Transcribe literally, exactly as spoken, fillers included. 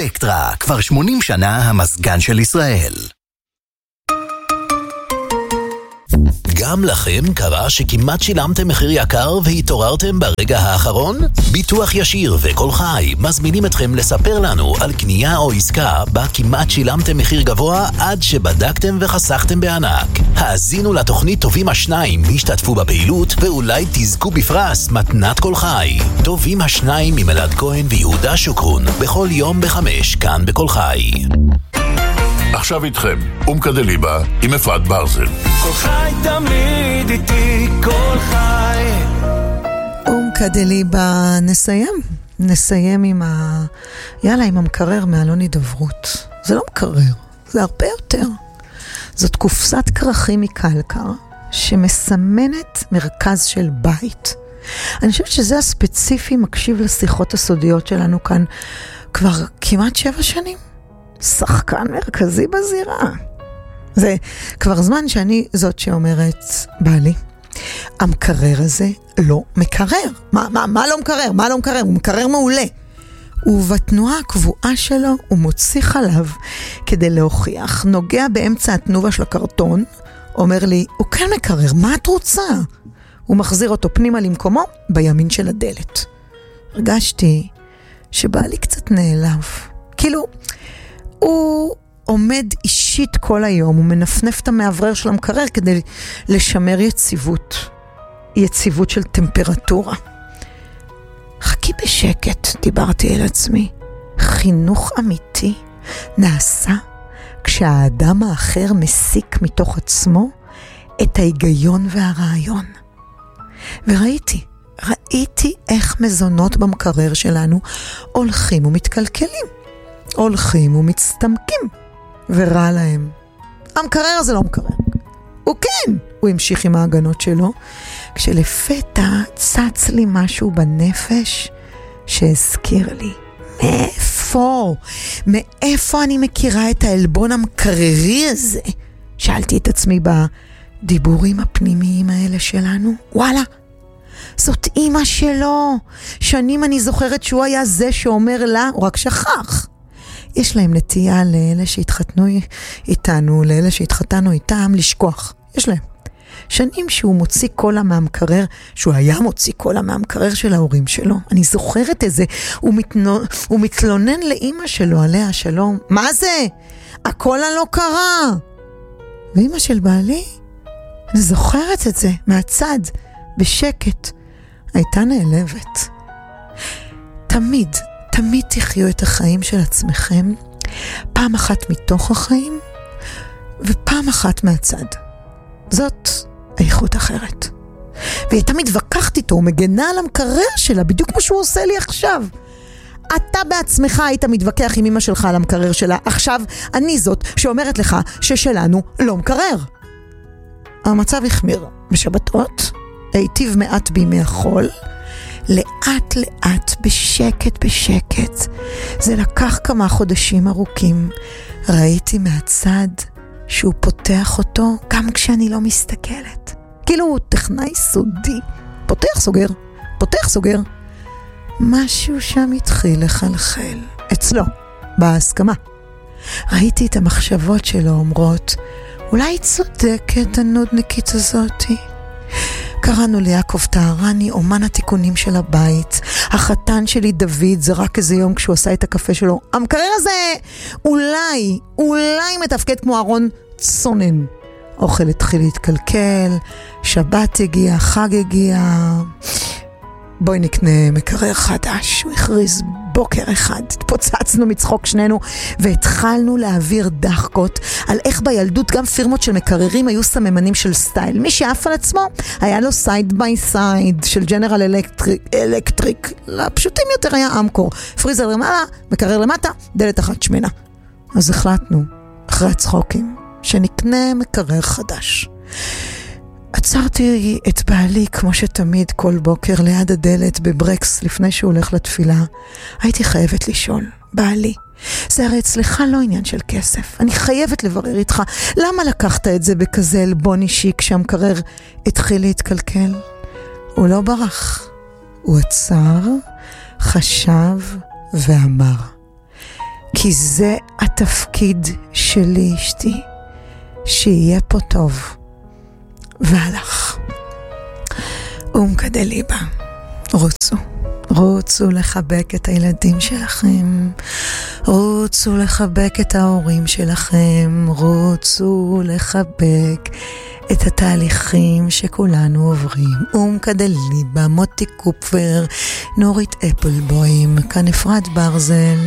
אלקטרה, כבר שמונים שנה המזגן של ישראל. גם לכם קרה שכמעט שילמתם מחיר יקר והתעוררתם ברגע האחרון? ביטוח ישיר וכל חי מזמינים אתכם לספר לנו על קנייה או עסקה בה כמעט שילמתם מחיר גבוה עד שבדקתם וחסכתם בענק. האזינו לתוכנית טובים השניים והשתתפו בפעילות ואולי תזכו בפרס מתנת כל חי. טובים השניים עם אלעד כהן ויהודה שוקרון בכל יום בחמש כאן בכל חי. עכשיו איתכם, אומקה דליבה עם אפרת ברזל. כל חי תמיד איתי, כל חי. אומקה דליבה, נסיים. נסיים עם ה... יאללה, עם המקרר מאלוני דוברות. זה לא מקרר, זה הרבה יותר. זאת קופסת קרחים מקלקר, שמסמנת מרכז של בית. אני חושבת שזה הספציפי מקשיב לשיחות הסודיות שלנו כאן כבר כמעט שבע שנים. שחקן מרכזי בזירה. זה כבר זמן שאני זאת שאומרת, בעלי, המקרר הזה לא מקרר. מה, מה, מה לא מקרר? מה לא מקרר? הוא מקרר מעולה. ובתנועה הקבועה שלו הוא מוציא חלב כדי להוכיח, נוגע באמצע התנובה של הקרטון, אומר לי, הוא כן מקרר, מה את רוצה? הוא מחזיר אותו פנימה למקומו בימין של הדלת. הרגשתי שבעלי קצת נעלב. כאילו, הוא עומד אישית כל היום, הוא מנפנף את המעברר של המקרר כדי לשמר יציבות, יציבות של טמפרטורה. חכי בשקט, דיברתי אל עצמי. חינוך אמיתי נעשה כשהאדם האחר מסיק מתוך עצמו את ההיגיון והרעיון. וראיתי, ראיתי איך מזונות במקרר שלנו הולכים ומתקלקלים. הולכים ומצטמקים, ורע להם. המקרר הזה לא מקרר. הוא כן, הוא המשיך עם ההגנות שלו, כשלפתע צץ לי משהו בנפש שהזכיר לי. מאיפה? מאיפה אני מכירה את האלבון המקררי הזה? שאלתי את עצמי בדיבורים הפנימיים האלה שלנו. וואלה, זאת אמא שלו. שנים אני זוכרת שהוא היה זה שאומר לה, הוא רק שכח. יש להם נטייה לאלה שהתחתנו איתנו, לאלה שהתחתנו איתם, לשכוח. יש להם. שנים שהוא מוציא קולה מהמקרר, שהוא היה מוציא קולה מהמקרר של ההורים שלו. אני זוכרת את זה. הוא, מתנו, הוא מתלונן לאמא שלו, עליה שלום. מה זה? הקולה לא קרה. ואמא של בעלי, אני זוכרת את זה מהצד, בשקט. הייתה נעלבת. תמיד, תמיד תחיו את החיים של עצמכם, פעם אחת מתוך החיים, ופעם אחת מהצד. זאת איכות אחרת. והיא הייתה מתווכחת איתו, ומגנה על המקרר שלה, בדיוק כמו שהוא עושה לי עכשיו. אתה בעצמך היית מתווכח עם אמא שלך על המקרר שלה, עכשיו אני זאת שאומרת לך ששלנו לא מקרר. המצב החמיר בשבתות, היטיב מעט בימי החול, לאט לאט, בשקט בשקט. זה לקח כמה חודשים ארוכים. ראיתי מהצד שהוא פותח אותו גם כשאני לא מסתכלת. כאילו הוא טכנאי סודי. פותח סוגר, פותח סוגר. משהו שם התחיל לחלחל. אצלו, בהסכמה. ראיתי את המחשבות שלו אומרות, אולי צודקת הנודניקית הזאתי. קראנו ליעקב טהרני, אומן התיקונים של הבית. החתן שלי דוד, זה רק איזה יום כשהוא עשה את הקפה שלו. המקרר הזה אולי, אולי מתפקד כמו ארון צונן. אוכל התחיל להתקלקל, שבת הגיע, חג הגיע. בואי נקנה מקרר חדש. הוא הכריז בוקר אחד. התפוצצנו מצחוק שנינו והתחלנו להעביר דחקות על איך בילדות גם פירמות של מקררים היו סממנים של סטייל. מי שאף על עצמו היה לו סייד ביי סייד של ג'נרל אלקטריק, אלקטריק. לפשוטים יותר היה אמקור. פריזר למעלה, מקרר למטה, דלת אחת שמנה. אז החלטנו, אחרי הצחוקים, שנקנה מקרר חדש. עצרתי את בעלי כמו שתמיד כל בוקר ליד הדלת בברקס לפני שהוא הולך לתפילה. הייתי חייבת לשאול, בעלי, זה הרי אצלך לא עניין של כסף. אני חייבת לברר איתך, למה לקחת את זה בכזה אלבון אישי כשהמקרר התחיל להתקלקל? הוא לא ברח. הוא עצר, חשב ואמר, כי זה התפקיד שלי, אשתי, שיהיה פה טוב. והלך. ומקדליבה, רוצו. רוצו לחבק את הילדים שלכם, רוצו לחבק את ההורים שלכם, רוצו לחבק את התהליכים שכולנו עוברים. ומקדליבה, מוטי קופפר, נורית אפלבוים, כאן אפרת ברזל.